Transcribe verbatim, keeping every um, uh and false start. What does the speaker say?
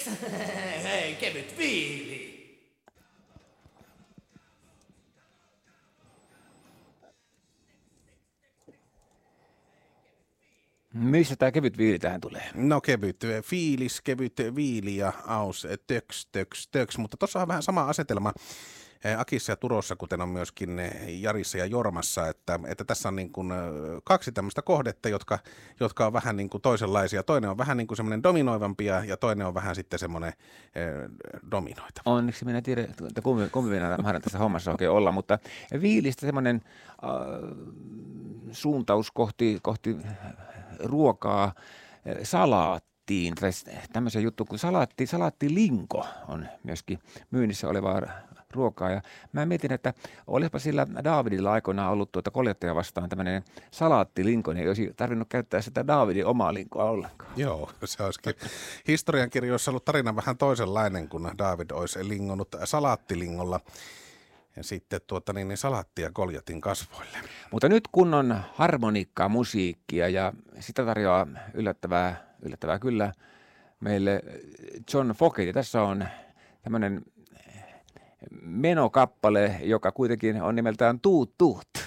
viiliksi. Hei, kevyt viili. Missä tämä kevyt viili tähän tulee? No kevyt fiilis, kevyt viili ja aus, töks, töks, töks. Mutta tuossa on vähän sama asetelma Akissa ja Turossa, kuten on myöskin Jarissa ja Jormassa, että, että tässä on niin kuin kaksi tämmöistä kohdetta, jotka, jotka on vähän niin kuin toisenlaisia. Toinen on vähän niin kuin semmoinen dominoivampi ja toinen on vähän sitten semmoinen eh, dominoitava. Onneksi minä tiedän, että kumpi, kumpi minä mahdan tässä hommassa oikein olla, mutta viilistä semmoinen äh, suuntaus kohti, kohti ruokaa, salaattiin, tai tämmöisen juttu kuin salaatti, salaattilinko on myöskin myynnissä olevaa ruokaa. Ja mä mietin, että olisipa sillä Daavidilla aikoinaan ollut tuota koljattaja vastaan tämmöinen salaattilinko, niin ei olisi tarvinnut käyttää sitä Daavidin omaa linkoa ollenkaan. Joo, se olisikin historiankirjoissa ollut tarina vähän toisenlainen, kun Daavid olisi lingonut salaattilingolla ja sitten tuota niin, niin salaattia Goljatin kasvoille. Mutta nyt kun on harmonikkaa, musiikkia ja sitä tarjoaa yllättävää, yllättävää kyllä meille John Fogerty. Tässä on tämmöinen menokappale, joka kuitenkin on nimeltään Tuut Tuut.